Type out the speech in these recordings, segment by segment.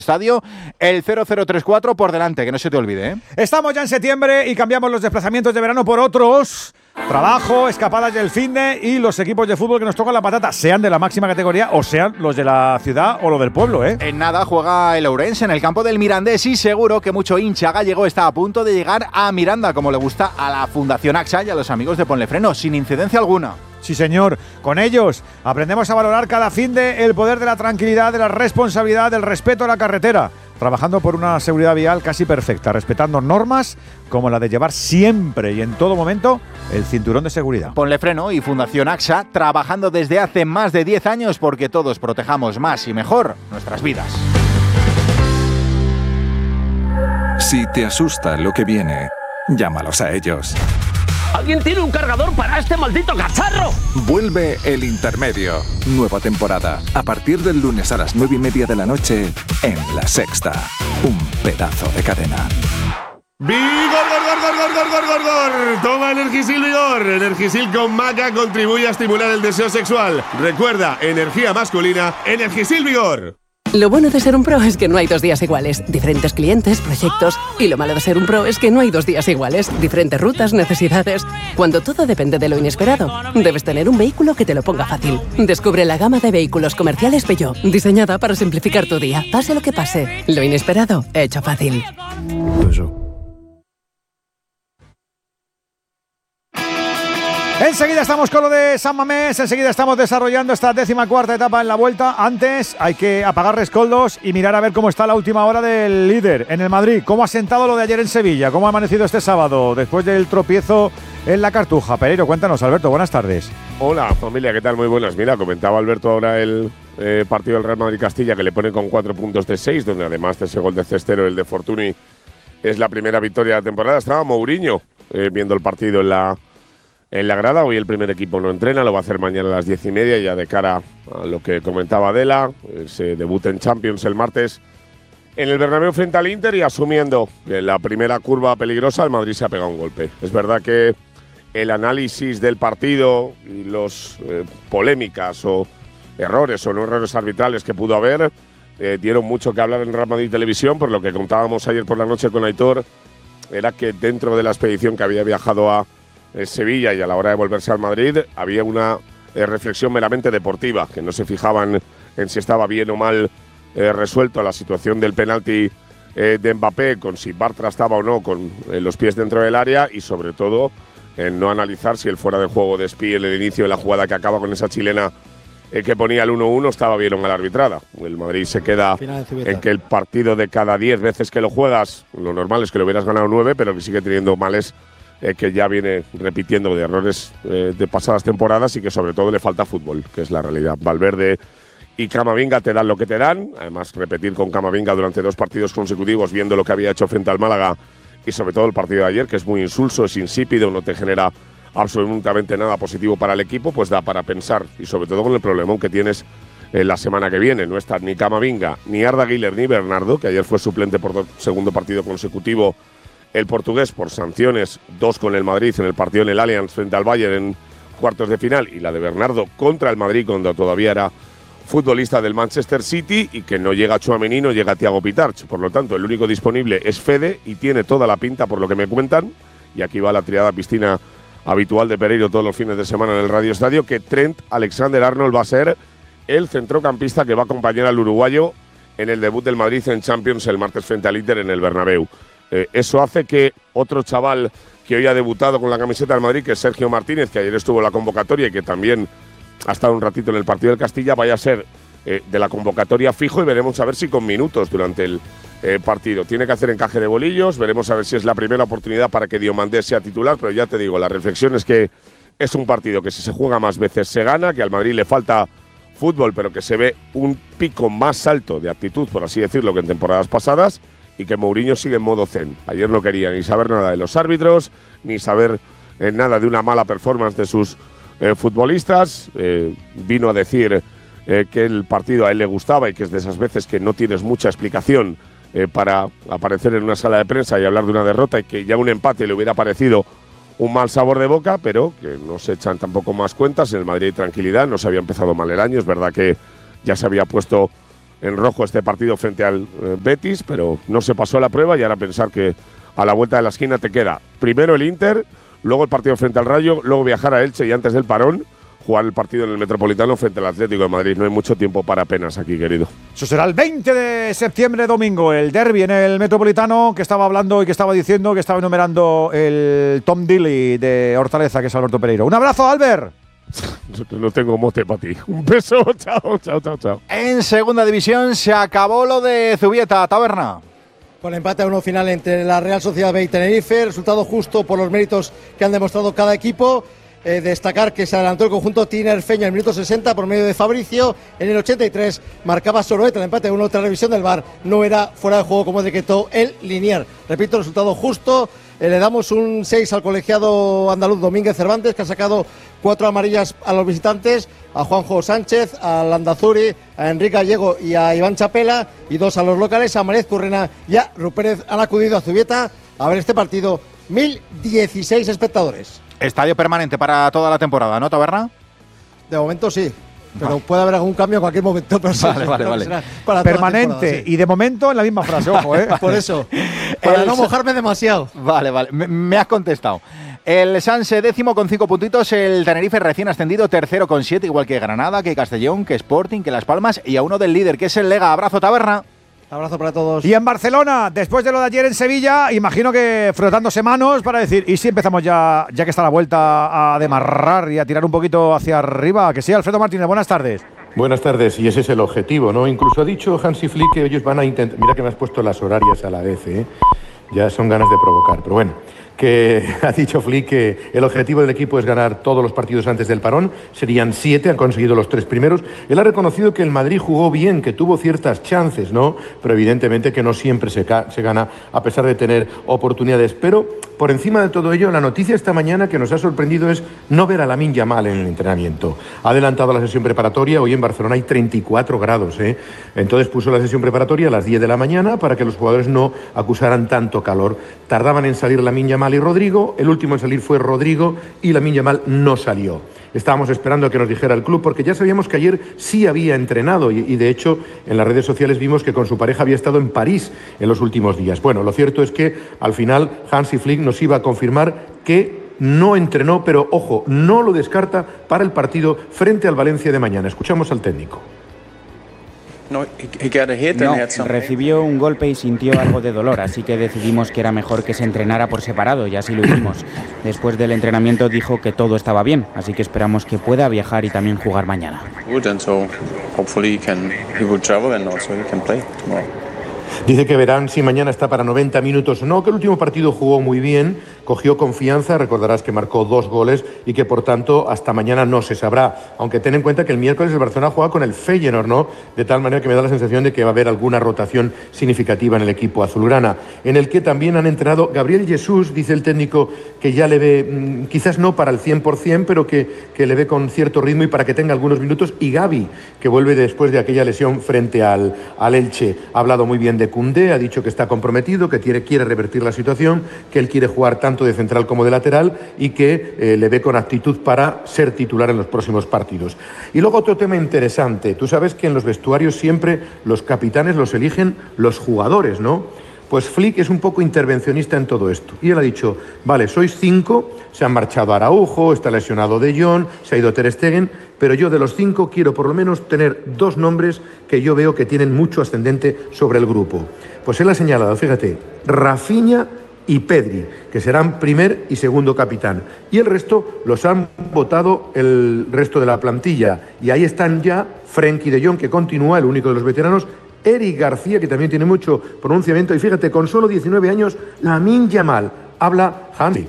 Estadio, el 0034 por delante, que no se te olvide, ¿eh? Estamos ya en septiembre y cambiamos los desplazamientos de verano por otros. Trabajo, escapadas del finde y los equipos de fútbol que nos tocan la patata, sean de la máxima categoría o sean los de la ciudad o los del pueblo, ¿eh? En nada juega el Ourense en el campo del Mirandés y seguro que mucho hincha gallego está a punto de llegar a Miranda, como le gusta a la Fundación AXA y a los amigos de Ponle Freno, sin incidencia alguna. Sí, señor. Con ellos aprendemos a valorar cada finde el poder de la tranquilidad, de la responsabilidad, del respeto a la carretera, trabajando por una seguridad vial casi perfecta, respetando normas como la de llevar siempre y en todo momento el cinturón de seguridad. Ponle Freno y Fundación AXA trabajando desde hace más de 10 años porque todos protejamos más y mejor nuestras vidas. Si te asusta lo que viene, llámalos a ellos. ¿Alguien tiene un cargador para este maldito cacharro? Vuelve El Intermedio. Nueva temporada. A partir del lunes a las 9:30 de la noche en La Sexta. Un pedazo de cadena. ¡Vigor, gor! Toma Energisil Vigor. Energisil con maca contribuye a estimular el deseo sexual. Recuerda, energía masculina, Energisil Vigor. Lo bueno de ser un pro es que no hay 2 días iguales. Diferentes clientes, proyectos. Y lo malo de ser un pro es que no hay 2 días iguales. Diferentes rutas, necesidades. Cuando todo depende de lo inesperado, debes tener un vehículo que te lo ponga fácil. Descubre la gama de vehículos comerciales Peugeot, diseñada para simplificar tu día. Pase lo que pase, lo inesperado, hecho fácil. Enseguida estamos con lo de San Mamés, enseguida estamos desarrollando esta 14ª etapa en la Vuelta. Antes hay que apagar rescoldos y mirar a ver cómo está la última hora del líder en el Madrid. ¿Cómo ha sentado lo de ayer en Sevilla? ¿Cómo ha amanecido este sábado después del tropiezo en la Cartuja? Pereiro, cuéntanos, Alberto, buenas tardes. Hola familia, ¿qué tal? Muy buenas. Mira, comentaba Alberto ahora el partido del Real Madrid-Castilla que le pone con 4 puntos de 6, donde además de ese gol de Cestero, el de Fortuny, es la primera victoria de la temporada. Estaba Mourinho viendo el partido en la grada. Hoy el primer equipo no entrena, lo va a hacer mañana a las 10:30, ya de cara a lo que comentaba Adela, ese debut en Champions el martes en el Bernabéu frente al Inter, y asumiendo que en la primera curva peligrosa el Madrid se ha pegado un golpe. Es verdad que el análisis del partido y los polémicas o errores o no errores arbitrales que pudo haber dieron mucho que hablar en Real Madrid Televisión, por lo que contábamos ayer por la noche con Aitor, era que dentro de la expedición que había viajado a Sevilla y a la hora de volverse al Madrid había una reflexión meramente deportiva, que no se fijaban en si estaba bien o mal resuelto la situación del penalti de Mbappé, con si Bartra estaba o no con los pies dentro del área, y sobre todo en no analizar si el fuera de juego de Spi en el inicio de la jugada que acaba con esa chilena que ponía el 1-1 estaba bien o mal arbitrada. El Madrid se queda en que el partido de cada 10 veces que lo juegas, lo normal es que lo hubieras ganado 9, pero que sigue teniendo males que ya viene repitiendo de errores de pasadas temporadas, y que sobre todo le falta fútbol, que es la realidad. Valverde y Camavinga te dan lo que te dan. Además, repetir con Camavinga durante 2 partidos consecutivos, viendo lo que había hecho frente al Málaga, y sobre todo el partido de ayer, que es muy insulso, es insípido, no te genera absolutamente nada positivo para el equipo, pues da para pensar, y sobre todo con el problemón que tienes la semana que viene. No están ni Camavinga, ni Arda Güler, ni Bernardo, que ayer fue suplente por segundo partido consecutivo el portugués por sanciones, 2 con el Madrid en el partido en el Allianz frente al Bayern en cuartos de final, y la de Bernardo contra el Madrid cuando todavía era futbolista del Manchester City, y que no llega Tchouaméni, no llega Thiago Pitarch. Por lo tanto, el único disponible es Fede, y tiene toda la pinta, por lo que me cuentan, y aquí va la triada piscina habitual de Pereiro todos los fines de semana en el Radio Estadio, que Trent Alexander-Arnold va a ser el centrocampista que va a acompañar al uruguayo en el debut del Madrid en Champions el martes frente al Inter en el Bernabéu. Eso hace que otro chaval que hoy ha debutado con la camiseta del Madrid, que es Sergio Martínez, que ayer estuvo en la convocatoria y que también ha estado un ratito en el partido del Castilla, vaya a ser de la convocatoria fijo, y veremos a ver si con minutos durante el partido. Tiene que hacer encaje de bolillos, veremos a ver si es la primera oportunidad para que Diomandé sea titular, pero ya te digo, la reflexión es que es un partido que si se juega más veces se gana, que al Madrid le falta fútbol, pero que se ve un pico más alto de actitud, por así decirlo, que en temporadas pasadas, y que Mourinho sigue en modo zen. Ayer no quería ni saber nada de los árbitros, ni saber nada de una mala performance de sus futbolistas. Vino a decir que el partido a él le gustaba, y que es de esas veces que no tienes mucha explicación para aparecer en una sala de prensa y hablar de una derrota, y que ya un empate le hubiera parecido un mal sabor de boca, pero que no se echan tampoco más cuentas. En el Madrid hay tranquilidad, no se había empezado mal el año, es verdad que ya se había puesto en rojo este partido frente al Betis, pero no se pasó la prueba y ahora pensar que a la vuelta de la esquina te queda primero el Inter, luego el partido frente al Rayo, luego viajar a Elche y antes del parón jugar el partido en el Metropolitano frente al Atlético de Madrid. No hay mucho tiempo para apenas aquí, querido. Eso será el 20 de septiembre, domingo, el derbi en el Metropolitano, que estaba hablando y que estaba diciendo, que estaba enumerando el Tom Dilly de Hortaleza, que es Alberto Pereiro. Un abrazo, Albert. No tengo mote para ti. Un beso, chao. En segunda división se acabó lo de Zubieta, Taberna. Con empate a 1 final entre la Real Sociedad B y Tenerife, resultado justo por los méritos que han demostrado cada equipo. Destacar que se adelantó el conjunto tinerfeño en el minuto 60 por medio de Fabricio. En el 83 marcaba Soroeta el empate 1 tras revisión del VAR. No era fuera de juego como decretó el Linier. Repito, resultado justo. Le damos un 6 al colegiado andaluz Domínguez Cervantes, que ha sacado 4 amarillas a los visitantes, a Juanjo Sánchez, a Landazuri, a Enrique Gallego y a Iván Chapela, y 2 a los locales, a María Currena y a Rupérez. Han acudido a Zubieta a ver este partido 1016 espectadores. Estadio permanente para toda la temporada, ¿no, Taberna? De momento sí, pero puede haber algún cambio en cualquier momento. Pero vale. Para permanente sí. Y de momento en la misma frase, ojo, Por eso, para no mojarme demasiado. Vale, me has contestado. El Sanse 10º con 5 puntitos, el Tenerife recién ascendido 3º con 7, igual que Granada, que Castellón, que Sporting, que Las Palmas, y a uno del líder, que es el Lega. Abrazo, Taberna. Abrazo para todos. Y en Barcelona, después de lo de ayer en Sevilla, imagino que frotándose manos para decir, ¿y si empezamos ya que está la vuelta, a demarrar y a tirar un poquito hacia arriba? Que sí, Alfredo Martínez, buenas tardes. Buenas tardes, y ese es el objetivo, ¿no? Incluso ha dicho Hansi Flick que ellos van a intentar… Mira que me has puesto las horarias a la vez, ¿eh? Ya son ganas de provocar, pero bueno… que ha dicho Flick que el objetivo del equipo es ganar todos los partidos antes del parón. Serían 7, han conseguido los 3 primeros. Él ha reconocido que el Madrid jugó bien, que tuvo ciertas chances, ¿no? Pero evidentemente que no siempre se gana a pesar de tener oportunidades. Pero por encima de todo ello, la noticia esta mañana que nos ha sorprendido es no ver a Lamine Yamal en el entrenamiento. Ha adelantado la sesión preparatoria. Hoy en Barcelona hay 34 grados, ¿eh? Entonces puso la sesión preparatoria a las 10 de la mañana para que los jugadores no acusaran tanto calor. Tardaban en salir Lamine Yamal y Rodrigo, el último en salir fue Rodrigo y Lamine Yamal no salió. Estábamos esperando a que nos dijera el club porque ya sabíamos que ayer sí había entrenado y de hecho en las redes sociales vimos que con su pareja había estado en París en los últimos días. Bueno, lo cierto es que al final Hansi Flick nos iba a confirmar que no entrenó, pero ojo, no lo descarta para el partido frente al Valencia de mañana. Escuchamos al técnico. No, recibió un golpe y sintió algo de dolor, así que decidimos que era mejor que se entrenara por separado y así lo hicimos. Después del entrenamiento dijo que todo estaba bien, así que esperamos que pueda viajar y también jugar mañana. Dice que verán si mañana está para 90 minutos o no, que el último partido jugó muy bien, cogió confianza, recordarás que marcó 2 goles y que por tanto hasta mañana no se sabrá. Aunque ten en cuenta que el miércoles el Barcelona juega con el Feyenoord, ¿no? De tal manera que me da la sensación de que va a haber alguna rotación significativa en el equipo azulgrana, en el que también han entrenado Gabriel Jesús, dice el técnico que ya le ve, quizás no para el 100%, pero que le ve con cierto ritmo y para que tenga algunos minutos, y Gavi, que vuelve después de aquella lesión frente al Elche. Ha hablado muy bien de Koundé, ha dicho que está comprometido, que quiere revertir la situación, que él quiere jugar tanto de central como de lateral y que le ve con actitud para ser titular en los próximos partidos. Y luego otro tema interesante, tú sabes que en los vestuarios siempre los capitanes los eligen los jugadores, ¿no? Pues Flick es un poco intervencionista en todo esto. Y él ha dicho, vale, sois 5, se han marchado Araujo, está lesionado De Jong, se ha ido Ter Stegen, pero yo de los 5 quiero por lo menos tener 2 nombres que yo veo que tienen mucho ascendente sobre el grupo. Pues él ha señalado, fíjate, Rafinha y Pedri, que serán primer y segundo capitán. Y el resto los han votado el resto de la plantilla. Y ahí están ya Frenkie de Jong, que continúa, el único de los veteranos, Eric García, que también tiene mucho pronunciamiento, y fíjate, con solo 19 años, Lamine Yamal, habla Hansi.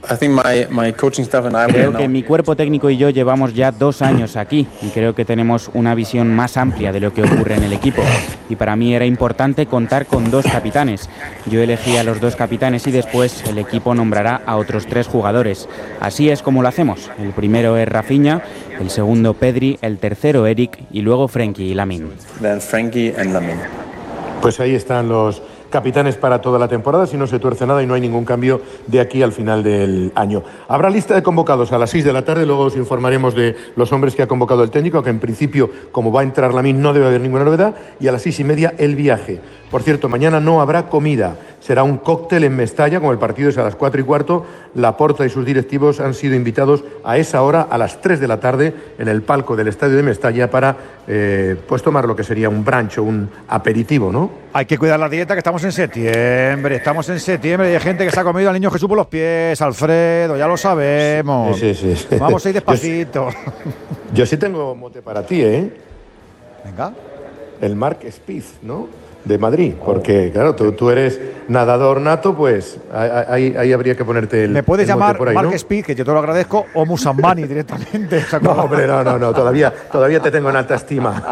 Creo que mi cuerpo técnico y yo llevamos ya 2 años aquí y creo que tenemos una visión más amplia de lo que ocurre en el equipo. Y para mí era importante contar con 2 capitanes. Yo elegí a los 2 capitanes y después el equipo nombrará a otros 3 jugadores. Así es como lo hacemos. El primero es Rafinha, el segundo Pedri, el tercero Eric y luego Frenkie y Lamine. Pues ahí están los capitanes para toda la temporada, si no se tuerce nada y no hay ningún cambio de aquí al final del año. Habrá lista de convocados a las 6 de la tarde, luego os informaremos de los hombres que ha convocado el técnico, que en principio, como va a entrar Lamine, no debe haber ninguna novedad, y a las 6:30 el viaje. Por cierto, mañana no habrá comida, será un cóctel en Mestalla, como el partido es a las 4:15, Laporta y sus directivos han sido invitados a esa hora, a las 3 de la tarde, en el palco del estadio de Mestalla para pues tomar lo que sería un brunch o un aperitivo, ¿no? Hay que cuidar la dieta, que estamos en septiembre, y hay gente que se ha comido al niño Jesús por los pies, Alfredo, ya lo sabemos. Sí. Vamos a ir despacito. Yo sí tengo mote para ti, ¿eh? Venga. El Mark Spieth, ¿no? De Madrid, porque claro, tú eres nadador nato, pues ahí habría que ponerte el. Me puedes llamar por ahí, Mark ¿no? Spieth, que yo te lo agradezco, o Musambani directamente. No, hombre, no, todavía te tengo en alta estima.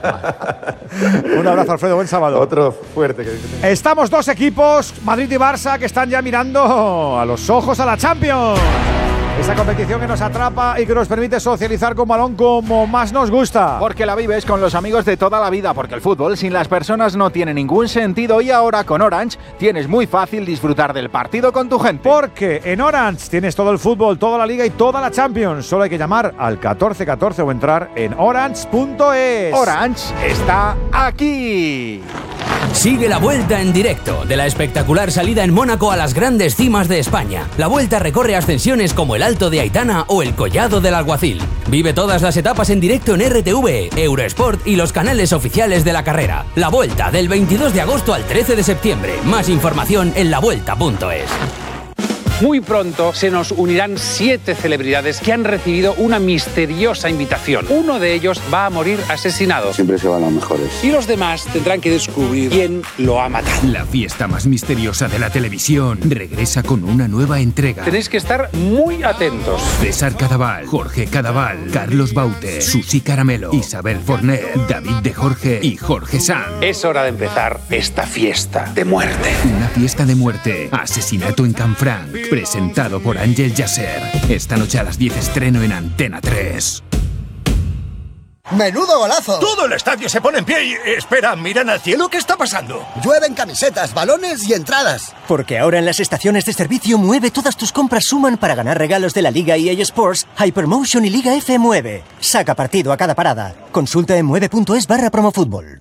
Un abrazo, Alfredo, buen sábado. Otro fuerte. Estamos dos equipos, Madrid y Barça, que están ya mirando a los ojos a la Champions. Esa competición que nos atrapa y que nos permite socializar con balón como más nos gusta. Porque la vives con los amigos de toda la vida, porque el fútbol sin las personas no tiene ningún sentido, y ahora con Orange tienes muy fácil disfrutar del partido con tu gente. Porque en Orange tienes todo el fútbol, toda la liga y toda la Champions. Solo hay que llamar al 1414 o entrar en orange.es. Orange está aquí. Sigue la Vuelta en directo de la espectacular salida en Mónaco a las grandes cimas de España. La Vuelta recorre ascensiones como el Alto de Aitana o el Collado del Alguacil. Vive todas las etapas en directo en RTV, Eurosport y los canales oficiales de la carrera. La Vuelta, del 22 de agosto al 13 de septiembre. Más información en lavuelta.es. Muy pronto se nos unirán 7 celebridades que han recibido una misteriosa invitación. Uno de ellos va a morir asesinado. Siempre se van los mejores. Y los demás tendrán que descubrir quién lo ha matado. La fiesta más misteriosa de la televisión regresa con una nueva entrega. Tenéis que estar muy atentos. César Cadaval, Jorge Cadaval, Carlos Baute, Susi Caramelo, Isabel Forner, David de Jorge y Jorge Sanz. Es hora de empezar esta fiesta de muerte. Una fiesta de muerte. Asesinato en Canfranc. Presentado por Ángel Yasser. Esta noche a las 10 estreno en Antena 3. ¡Menudo golazo! Todo el estadio se pone en pie y… Espera, miran al cielo, ¿qué está pasando? Llueven camisetas, balones y entradas. Porque ahora en las estaciones de servicio Mueve todas tus compras suman para ganar regalos de la Liga EA Sports, Hypermotion y Liga F Mueve. Saca partido a cada parada. Consulta en mueve.es/promofútbol.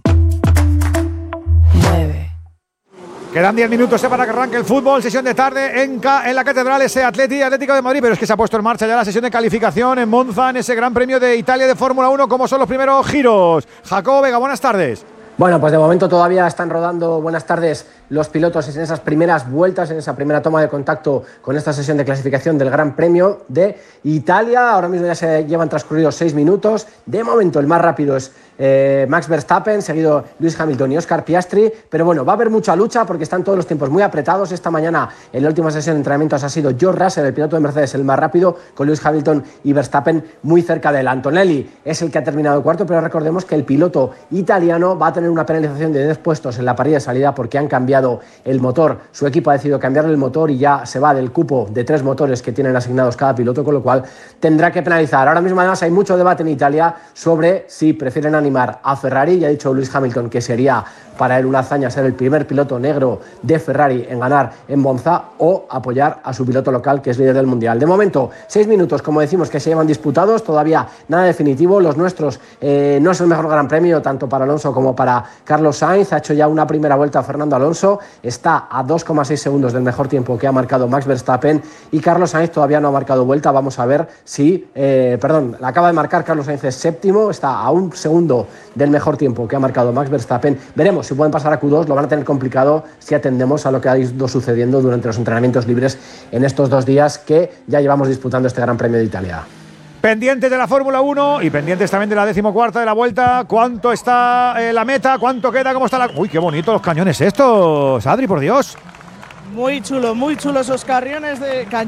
Quedan 10 minutos para que arranque el fútbol. Sesión de tarde en la Catedral, ese Atlético de Madrid. Pero es que se ha puesto en marcha ya la sesión de calificación en Monza, en ese Gran Premio de Italia de Fórmula 1. ¿Cómo son los primeros giros? Jacobo Vega, buenas tardes. Bueno, pues de momento todavía están rodando, buenas tardes, los pilotos en esas primeras vueltas, en esa primera toma de contacto con esta sesión de clasificación del Gran Premio de Italia. Ahora mismo ya se llevan transcurridos 6 minutos. De momento el más rápido es Max Verstappen, seguido Lewis Hamilton y Oscar Piastri. Pero bueno, va a haber mucha lucha porque están todos los tiempos muy apretados. Esta mañana en la última sesión de entrenamientos ha sido George Russell, el piloto de Mercedes, el más rápido, con Lewis Hamilton y Verstappen muy cerca de él. Antonelli es el que ha terminado cuarto, pero recordemos que el piloto italiano va a tener una penalización de 10 puestos en la parrilla de salida porque han cambiado el motor. Su equipo ha decidido cambiarle el motor y ya se va del cupo de 3 motores que tienen asignados cada piloto, con lo cual tendrá que penalizar. Ahora mismo además hay mucho debate en Italia sobre si prefieren animar a Ferrari. Ya ha dicho Lewis Hamilton que sería para él una hazaña ser el primer piloto negro de Ferrari en ganar en Monza, o apoyar a su piloto local, que es líder del mundial. De momento, 6 minutos, como decimos, que se llevan disputados, todavía nada definitivo. Los nuestros no es el mejor Gran Premio, tanto para Alonso como para Carlos Sainz. Ha hecho ya una primera vuelta Fernando Alonso, está a 2,6 segundos del mejor tiempo que ha marcado Max Verstappen, y Carlos Sainz todavía no ha marcado vuelta. Vamos a ver si, la acaba de marcar Carlos Sainz, es séptimo, está a 1 segundo del mejor tiempo que ha marcado Max Verstappen. Veremos si pueden pasar a Q2, lo van a tener complicado si atendemos a lo que ha ido sucediendo durante los entrenamientos libres en estos 2 días que ya llevamos disputando este Gran Premio de Italia. Pendientes de la Fórmula 1 y pendientes también de la 14ª de la Vuelta. ¿Cuánto está la meta? ¿Cuánto queda? ¿Cómo está la...? ¡Uy, qué bonitos los cañones estos! Adri, por Dios. Muy chulo esos cañones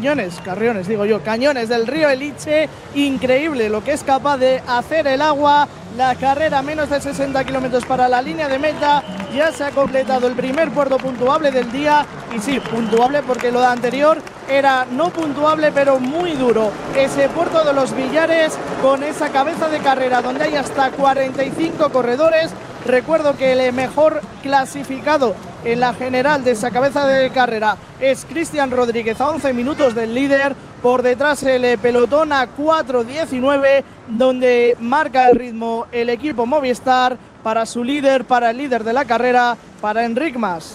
del río Elche. Increíble lo que es capaz de hacer el agua. La carrera, menos de 60 kilómetros para la línea de meta. Ya se ha completado el primer puerto puntuable del día. Y sí, puntuable porque lo de anterior era no puntuable, pero muy duro. Ese puerto de los Villares, con esa cabeza de carrera donde hay hasta 45 corredores. Recuerdo que el mejor clasificado en la general de esa cabeza de carrera es Cristian Rodríguez a 11 minutos del líder. Por detrás el pelotón a 4:19, donde marca el ritmo el equipo Movistar para su líder, para el líder de la carrera, para Enric Mas.